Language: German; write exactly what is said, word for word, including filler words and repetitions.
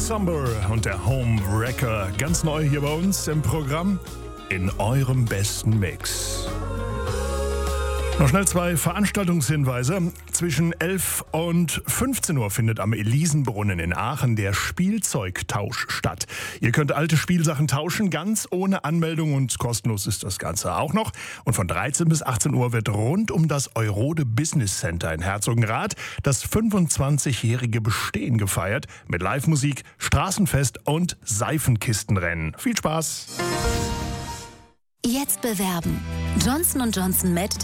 Somber und der Homewrecker. Ganz neu hier bei uns im Programm in eurem besten Mix. Noch schnell zwei Veranstaltungshinweise. Zwischen elf und fünfzehn Uhr findet am Elisenbrunnen in Aachen der Spielzeugtausch statt. Ihr könnt alte Spielsachen tauschen, ganz ohne Anmeldung, und kostenlos ist das Ganze auch noch. Und von dreizehn bis achtzehn Uhr wird rund um das Eurode Business Center in Herzogenrath das fünfundzwanzigjährige Bestehen gefeiert mit Live-Musik, Straßenfest und Seifenkistenrennen. Viel Spaß! Jetzt bewerben. Johnson und Johnson Med